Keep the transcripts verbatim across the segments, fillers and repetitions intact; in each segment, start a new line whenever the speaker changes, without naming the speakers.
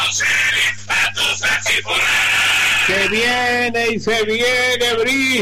Se viene y se viene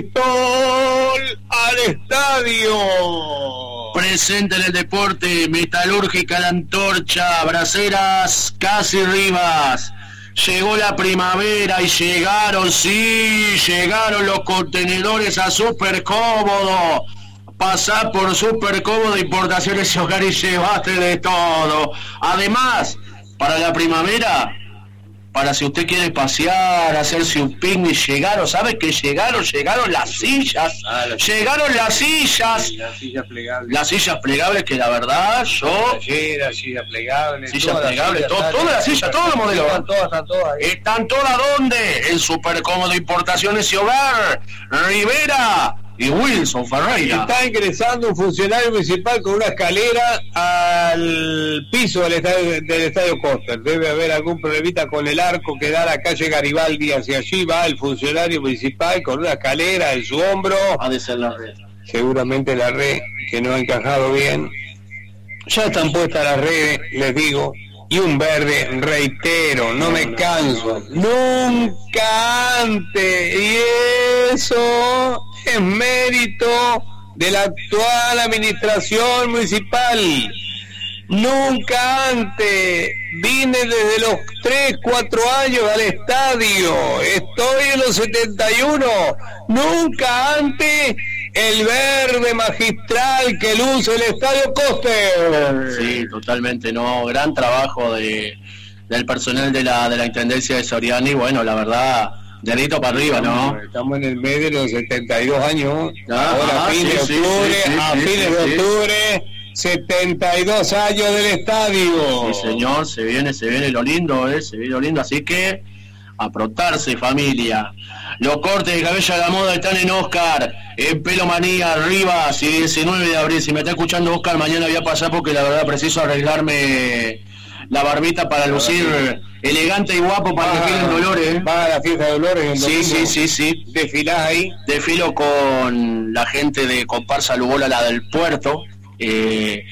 Bristol al estadio.
Presente en el deporte, Metalúrgica La Antorcha, Braceras, Casi Rivas. Llegó la primavera y llegaron, sí, llegaron los contenedores a Super Cómodo. Pasá por Super Cómodo Importaciones y Hogar y llevaste de todo. Además, para la primavera, para si usted quiere pasear, hacerse un picnic, llegaron, ¿sabe que llegaron? Llegaron las sillas,
Ah, las
llegaron las sillas,
Sí, las sillas plegables.
las sillas plegables que la verdad yo...
Talleras, sillas plegables.
Sillas
todas las
plegables,
sillas
todo-
están-
todas las sillas, todos los modelos.
Están todas, están todas ahí.
¿Están todas dónde? En Super Cómodo Importaciones y Hogar, Rivera y Wilson Ferreira.
Está ingresando un funcionario municipal con una escalera al piso del estadio, del estadio Coster. Debe haber algún problemita con el arco que da a la calle Garibaldi. Hacia allí va el funcionario municipal con una escalera en su hombro.
Ha de ser la red.
Seguramente la red que no ha encajado bien. Ya están puestas las redes, les digo. Y un verde, reitero, no me canso, nunca antes. Y eso es mérito de la actual administración municipal. Nunca antes. Vine desde los tres, cuatro años al estadio. Estoy en los setenta y uno. Nunca antes el verde magistral que luce el estadio Coster.
Sí, totalmente, no, gran trabajo de del personal de la de la Intendencia de Soriano y bueno, la verdad, dedito para arriba, ¿no?
Estamos en el medio de los setenta y dos años.
Ah,
Ahora
ah,
fin
sí,
de
sí,
octubre,
sí, sí,
a
sí,
fines
sí,
de
sí.
octubre, setenta y dos años del estadio.
Sí, señor, se viene, se viene lo lindo, ¿eh? Se viene lo lindo, así que aprotarse, familia. Los cortes de cabello a la moda están en Oscar, en Pelo Manía, Rivas y diecinueve de abril. Si me está escuchando Oscar, mañana voy a pasar porque la verdad preciso arreglarme la barbita para lucir elegante y guapo para que queden Dolores, ¿eh?
Va a la fiesta de Dolores el
Sí,
domingo.
sí, sí, sí.
Desfilás ahí.
Desfilo con la gente de Comparsa Lugola, la del puerto. Eh,